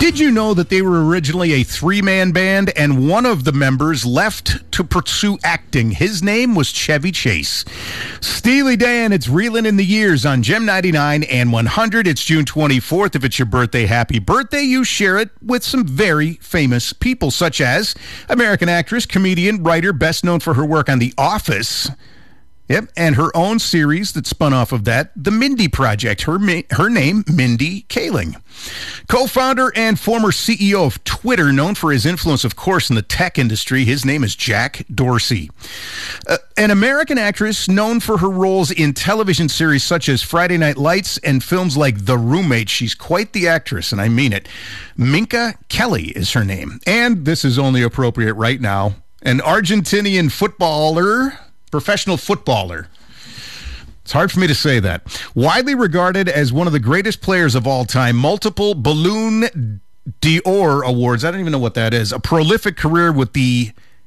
Did you know that they were originally a three-man band and one of the members left to pursue acting? His name was Chevy Chase. Steely Dan, it's Reelin' in the Years on Gem 99 and 100. It's June 24th. If it's your birthday, happy birthday. You share it with some very famous people, such as American actress, comedian, writer, best known for her work on The Office. Yep, and her own series that spun off of that, The Mindy Project. Her name, Mindy Kaling. Co-founder and former CEO of Twitter, known for his influence, of course, in the tech industry. His name is Jack Dorsey. An American actress known for her roles in television series such as Friday Night Lights and films like The Roommate. She's quite the actress, and I mean it. Minka Kelly is her name. And this is only appropriate right now. An Argentinian professional footballer. It's hard for me to say that. Widely regarded as one of the greatest players of all time, multiple Ballon d'Or awards. I don't even know what that is. A prolific career with the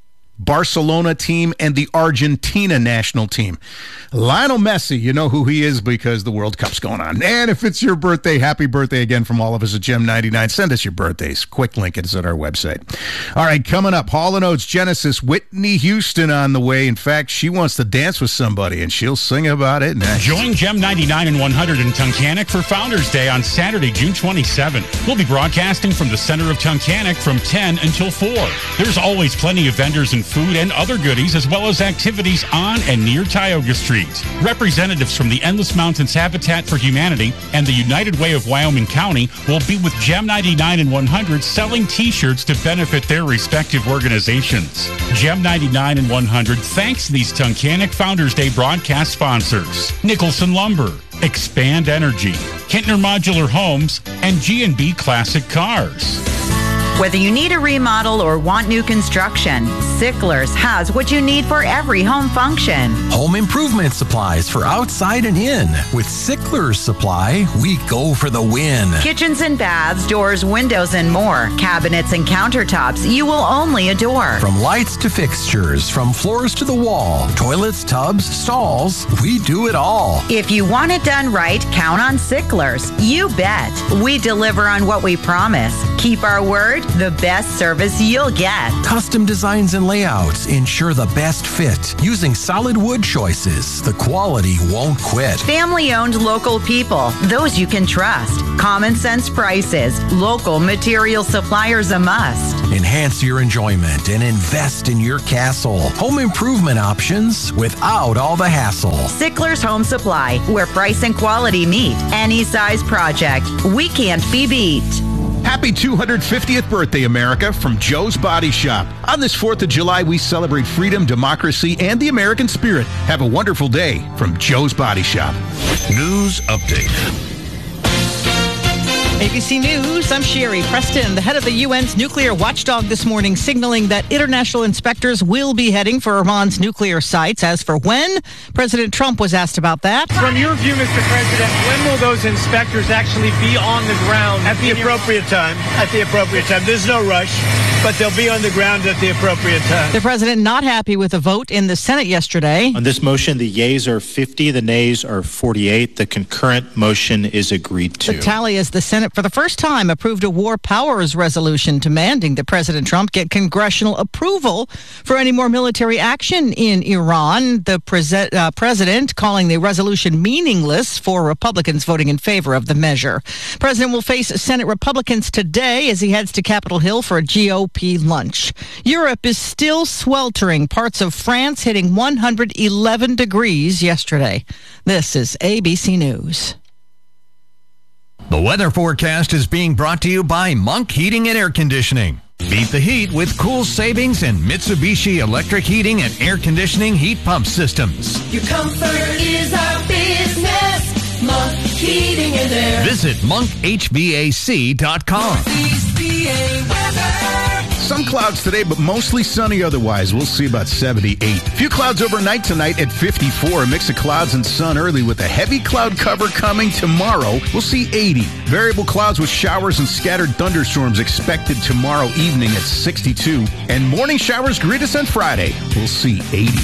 Barcelona team and the Argentina national team. Lionel Messi, you know who he is because the World Cup's going on. And if it's your birthday, happy birthday again from all of us at Gem 99. Send us your birthdays. Quick link is at our website. All right, coming up, Hall & Oates Genesis, Whitney Houston on the way. In fact, she wants to dance with somebody, and she'll sing about it next. Join Gem 99 and 100 in Tunkhannock for Founders Day on Saturday, June 27th. We'll be broadcasting from the center of Tunkhannock from 10 until 4. There's always plenty of vendors and food and other goodies, as well as activities on and near Tioga Street. Representatives from the Endless Mountains Habitat for Humanity and the United Way of Wyoming County will be with Gem 99 and 100 selling T-shirts to benefit their respective organizations. Gem 99 and 100 thanks these Tunkhannock Founders Day broadcast sponsors: Nicholson Lumber, Expand Energy, Kintner Modular Homes, and G&B Classic Cars. Whether you need a remodel or want new construction, Sickler's has what you need for every home function. Home improvement supplies for outside and in. With Sickler's Supply, we go for the win. Kitchens and baths, doors, windows, and more. Cabinets and countertops you will only adore. From lights to fixtures, from floors to the wall, toilets, tubs, stalls, we do it all. If you want it done right, count on Sickler's. You bet. We deliver on what we promise. Keep our word. The best service you'll get. Custom designs and layouts ensure the best fit. Using solid wood choices, the quality won't quit. Family-owned local people, those you can trust. Common sense prices. Local material suppliers a must. Enhance your enjoyment and invest in your castle. Home improvement options without all the hassle. Sickler's Home Supply, where price and quality meet. Any size project. We can't be beat. Happy 250th birthday, America, from Joe's Body Shop. On this 4th of July, we celebrate freedom, democracy, and the American spirit. Have a wonderful day from Joe's Body Shop. News update. ABC News, I'm Sherry Preston. The head of the UN's nuclear watchdog this morning signaling that international inspectors will be heading for Iran's nuclear sites. As for when, President Trump was asked about that. From your view, Mr. President, when will those inspectors actually be on the ground? At the appropriate time. At the appropriate time. There's no rush, but they'll be on the ground at the appropriate time. The president not happy with a vote in the Senate yesterday. On this motion, the yeas are 50, the nays are 48. The concurrent motion is agreed to. The tally is the Senate for the first time approved a war powers resolution demanding that President Trump get congressional approval for any more military action in Iran. The president calling the resolution meaningless for Republicans voting in favor of the measure. President will face Senate Republicans today as he heads to Capitol Hill for a GOP lunch. Europe is still sweltering. Parts of France hitting 111 degrees yesterday. This is ABC News. The weather forecast is being brought to you by Monk Heating and Air Conditioning. Beat the heat with cool savings and Mitsubishi electric heating and air conditioning heat pump systems. Your comfort is our business. Monk Heating and Air. Visit monkhvac.com. Some clouds today, but mostly sunny otherwise. We'll see about 78. Few clouds overnight tonight at 54. A mix of clouds and sun early with a heavy cloud cover coming tomorrow. We'll see 80. Variable clouds with showers and scattered thunderstorms expected tomorrow evening at 62. And morning showers greet us on Friday. We'll see 80.